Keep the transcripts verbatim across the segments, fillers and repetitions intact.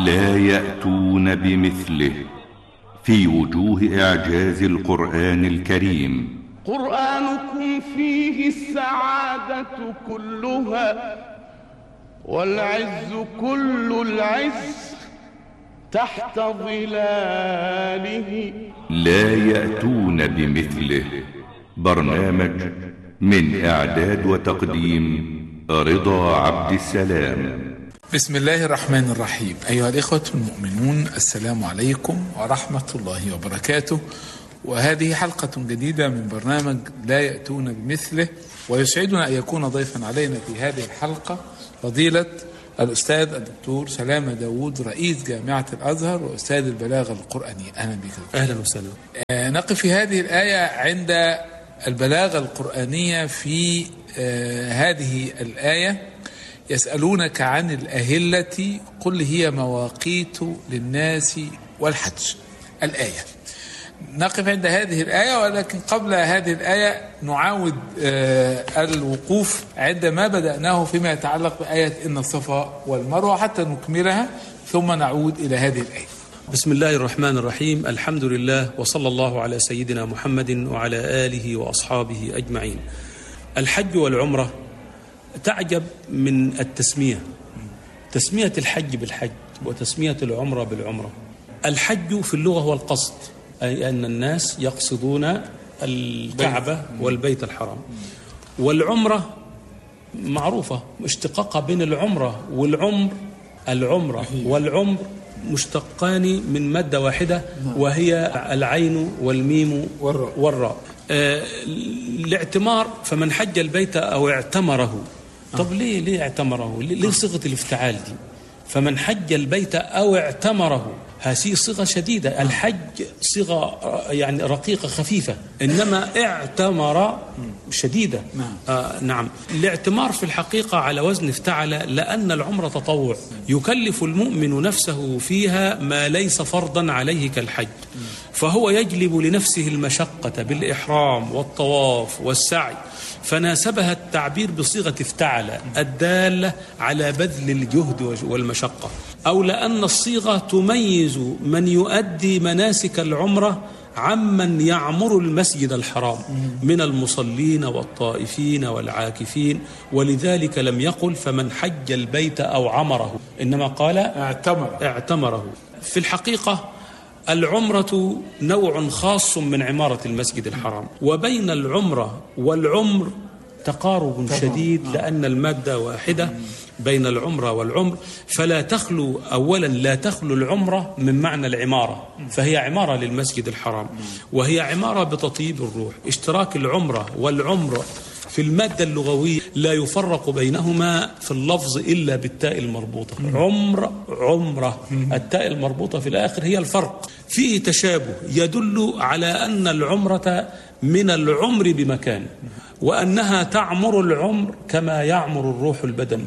لا يأتون بمثله في وجوه إعجاز القرآن الكريم. قرآنكم فيه السعادة كلها والعز كل العز تحت ظلاله. لا يأتون بمثله. برنامج من إعداد وتقديم رضا عبد السلام. بسم الله الرحمن الرحيم. أيها الإخوة المؤمنون، السلام عليكم ورحمة الله وبركاته، وهذه حلقة جديدة من برنامج لا يأتون بمثله. ويسعدنا أن يكون ضيفا علينا في هذه الحلقة فضيلة الأستاذ الدكتور سلامة داود، رئيس جامعة الأزهر وأستاذ البلاغة القرآنية. أهلا بك. أهلا وسهلا. آه نقف في هذه الآية عند البلاغة القرآنية. في آه هذه الآية يسألونك عن الأهلة قل هي مواقيت للناس والحج. الآية نقف عند هذه الآية، ولكن قبل هذه الآية نعاود آه الوقوف عند ما بدأناه فيما يتعلق بآية إن الصفا والمروة حتى نكملها، ثم نعود إلى هذه الآية. بسم الله الرحمن الرحيم. الحمد لله، وصلى الله على سيدنا محمد وعلى آله وأصحابه أجمعين. الحج والعمرة تعجب من التسمية، تسمية الحج بالحج وتسمية العمرة بالعمرة. الحج في اللغة هو القصد، أي أن الناس يقصدون الكعبة والبيت الحرام. والعمرة معروفة اشتقاقها بين العمرة والعمر. العمرة والعمر مشتقان من مادة واحدة وهي العين والميم والراء. آه الاعتمار، فمن حج البيت أو اعتمره. طب ليه ليه اعتمره؟ ليه صيغة الافتعال دي؟ فمن حج البيت أو اعتمره، هذه صيغة شديدة. الحج صيغة يعني رقيقة خفيفة، إنما اعتمر شديدة. آه نعم. الاعتمار في الحقيقة على وزن افتعل، لأن العمرة تطوع يكلف المؤمن نفسه فيها ما ليس فرضا عليه كالحج، فهو يجلب لنفسه المشقة بالإحرام والطواف والسعي، فناسبها التعبير بصيغة افتعل الدالة على بذل الجهد والمشقة، أو لأن الصيغة تميز من يؤدي مناسك العمرة عمن يعمر المسجد الحرام من المصلين والطائفين والعاكفين، ولذلك لم يقل فمن حج البيت أو عمره، إنما قال اعتمر اعتمره. في الحقيقة العمرة نوع خاص من عمارة المسجد الحرام، وبين العمرة والعمر تقارب شديد، لأن المادة واحدة بين العمرة والعمر. فلا تخلو أولا لا تخلو العمرة من معنى العمارة، فهي عمارة للمسجد الحرام، وهي عمارة بتطيب الروح. اشتراك العمرة والعمر في المادة اللغوية لا يفرق بينهما في اللفظ إلا بالتاء المربوطة. عمر عمرة، التاء المربوطة في الآخر هي الفرق. فيه تشابه يدل على أن العمرة من العمر بمكان، وأنها تعمر العمر كما يعمر الروح البدن.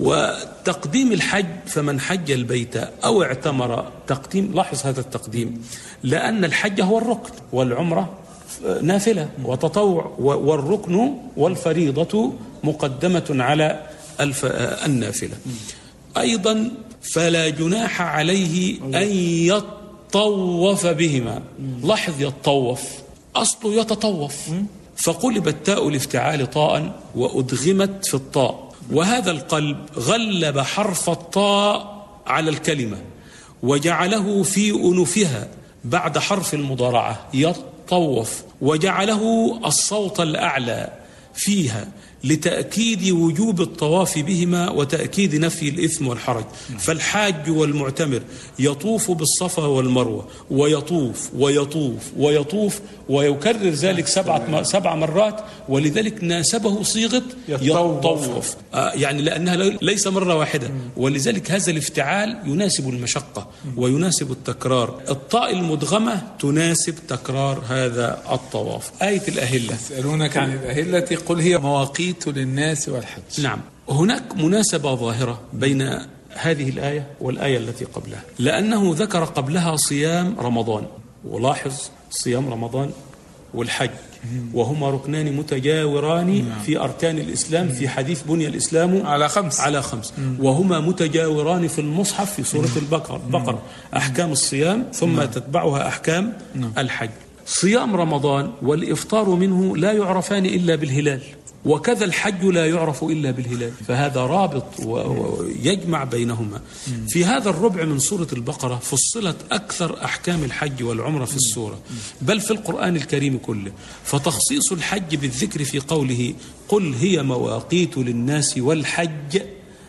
وتقديم الحج فمن حج البيت أو اعتمر تقديم، لاحظ هذا التقديم، لأن الحج هو الركن والعمرة نافلة وتطوع، والركن والفريضة مقدمة على النافلة. أيضا فلا جناح عليه أن يطوف بهما. لاحظ يطوف، أصله يتطوف، فقلب التاء لافتعال طاء وأدغمت في الطاء، وهذا القلب غلب حرف الطاء على الكلمة وجعله في أنفها بعد حرف المضارعة يطوف، وجعله الصوت الأعلى فيها لتأكيد وجوب الطواف بهما وتأكيد نفي الإثم والحرج. فالحاج والمعتمر يطوف بالصفا والمروة، ويطوف ويطوف ويطوف ويكرر ذلك سبعة سبع مرات، ولذلك ناسبه صيغة يطوف، آه يعني لأنها ليس مرة واحدة، ولذلك هذا الافتعال يناسب المشقة ويناسب التكرار. الطاء المدغمة تناسب تكرار هذا الطواف. آية الأهلة، يسألونك عن الأهلة قل هي مواقيت للناس والحج. نعم، هناك مناسبة ظاهرة بين هذه الآية والآية التي قبلها، لأنه ذكر قبلها صيام رمضان. ولاحظ صيام رمضان والحج، وهما ركنان متجاوران في أركان الإسلام في حديث بني الإسلام على خمس على خمس وهما متجاوران في المصحف في سورة البقرة، أحكام الصيام ثم تتبعها أحكام الحج. صيام رمضان والإفطار منه لا يعرفان إلا بالهلال، وكذا الحج لا يعرف إلا بالهلال، فهذا رابط ويجمع بينهما. في هذا الربع من سورة البقرة فصلت أكثر أحكام الحج والعمرة في السورة، بل في القرآن الكريم كله. فتخصيص الحج بالذكر في قوله قل هي مواقيت للناس والحج،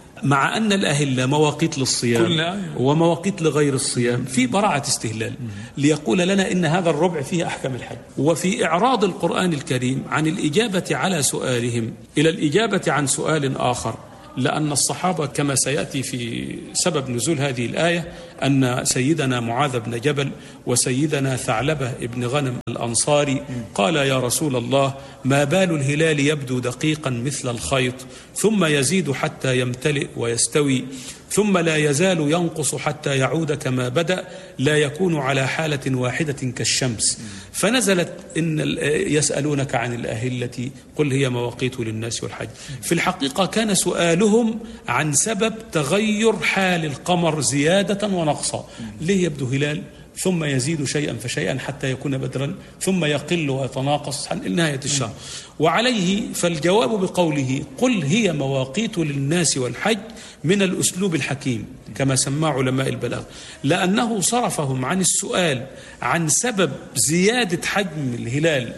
مع أن الأهلة مواقيت للصيام ومواقيت لغير الصيام، في براعة استهلال ليقول لنا إن هذا الربع فيه أحكام الحج. وفي إعراض القرآن الكريم عن الإجابة على سؤالهم إلى الإجابة عن سؤال آخر، لأن الصحابة كما سيأتي في سبب نزول هذه الآية أن سيدنا معاذ بن جبل وسيدنا ثعلبة بن غنم الأنصاري قال يا رسول الله ما بال الهلال يبدو دقيقا مثل الخيط ثم يزيد حتى يمتلئ ويستوي ثم لا يزال ينقص حتى يعود كما بدأ لا يكون على حالة واحدة كالشمس. فنزلت إن يسألونك عن الأهلة قل هي مواقيت للناس والحج. في الحقيقة كان سؤالهم عن سبب تغير حال القمر زيادة ونقصا، ليه يبدو هلال ثم يزيد شيئا فشيئا حتى يكون بدرا ثم يقل ويتناقص عن نهاية الشهر. وعليه فالجواب بقوله قل هي مواقيت للناس والحج من الأسلوب الحكيم كما سمى علماء البلاغ، لأنه صرفهم عن السؤال عن سبب زيادة حجم الهلال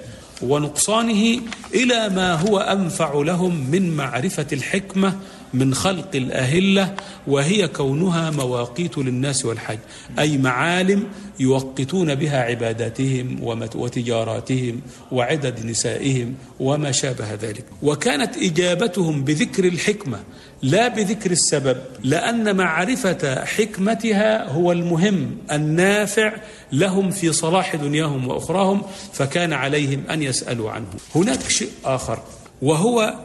ونقصانه إلى ما هو أنفع لهم من معرفة الحكمة من خلق الأهلة، وهي كونها مواقيت للناس والحج، أي معالم يوقتون بها عباداتهم وتجاراتهم وعدد نسائهم وما شابه ذلك. وكانت إجابتهم بذكر الحكمة لا بذكر السبب، لأن معرفة حكمتها هو المهم النافع لهم في صلاح دنياهم وأخراهم، فكان عليهم أن يسألوا عنه. هناك شيء آخر وهو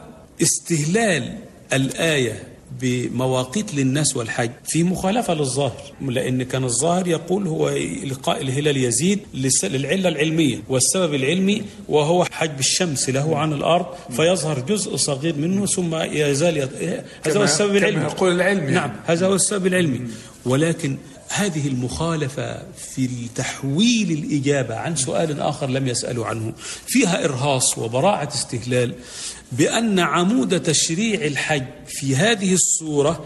استهلال الآية بمواقيت للناس والحج في مخالفة للظاهر، لأن كان الظاهر يقول هو لقاء الهلال يزيد للعلة العلمية والسبب العلمي وهو حجب الشمس له عن الأرض فيظهر جزء صغير منه ثم يزال يط... هذا هو السبب العلمي. يقول العلمي. نعم هذا هو السبب العلمي. ولكن هذه المخالفة في تحويل الإجابة عن سؤال آخر لم يسألوا عنه فيها إرهاص وبراعة استهلال، بأن عمود تشريع الحج في هذه السورة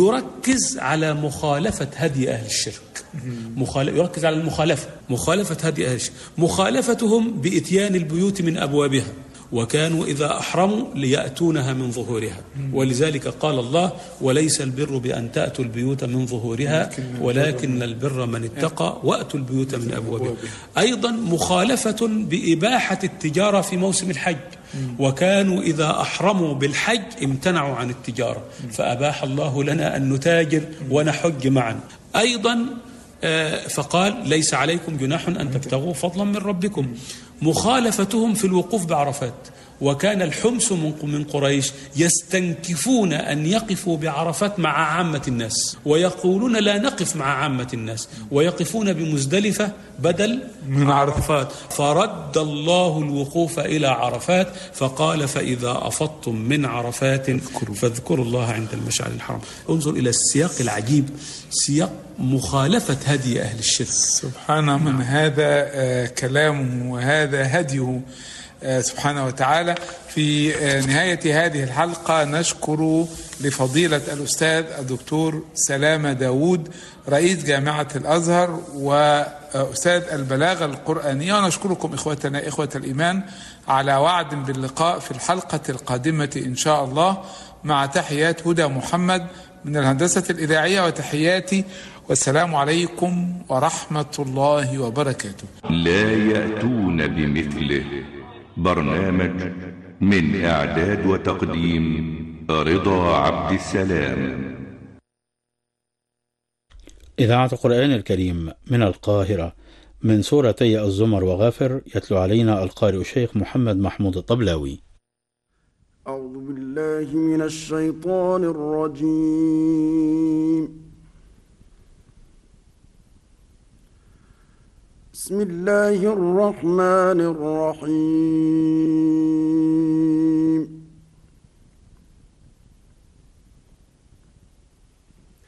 يركز على مخالفة هدي أهل الشرك، مخالف يركز على المخالفة مخالفة هدي أهل الشرك، مخالفتهم بإتيان البيوت من أبوابها، وكانوا إذا أحرموا ليأتونها من ظهورها، ولذلك قال الله وليس البر بأن تأتوا البيوت من ظهورها ولكن البر من اتقى وأتوا البيوت من أبوابها. أيضا مخالفة بإباحة التجارة في موسم الحج، وكانوا إذا أحرموا بالحج امتنعوا عن التجارة، فأباح الله لنا أن نتاجر ونحج معا. أيضا فقال ليس عليكم جناح أن تبتغوا فضلا من ربكم. مخالفتهم في الوقوف بعرفات، وكان الحمس من قريش يستنكفون أن يقفوا بعرفات مع عامة الناس، ويقولون لا نقف مع عامة الناس، ويقفون بمزدلفة بدل من عرفات، فرد الله الوقوف إلى عرفات فقال فإذا أفضتم من عرفات فاذكروا الله عند المشعر الحرام. انظر إلى السياق العجيب، سياق مخالفة هدي أهل الشرك. سبحانه من هذا كلامه وهذا هديه سبحانه وتعالى. في نهاية هذه الحلقة نشكر لفضيلة الأستاذ الدكتور سلامة داود رئيس جامعة الأزهر وأستاذ البلاغة القرآنية، ونشكركم إخوتنا إخوة الإيمان على وعد باللقاء في الحلقة القادمة إن شاء الله، مع تحيات هدى محمد من الهندسة الإذاعية وتحياتي، والسلام عليكم ورحمة الله وبركاته. لا يأتون بمثله. برنامج من إعداد وتقديم رضا عبد السلام. إذاعة القرآن الكريم من القاهرة من سورتي الزمر وغافر، يتلو علينا القارئ الشيخ محمد محمود الطبلاوي. أعوذ بالله من الشيطان الرجيم. بسم الله الرحمن الرحيم